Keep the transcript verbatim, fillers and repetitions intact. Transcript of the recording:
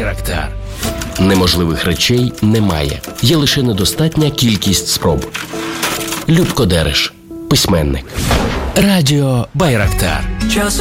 Байрактар. Неможливих речей немає. Є лише недостатня кількість спроб. Любко Дереш, письменник. Радіо Байрактар.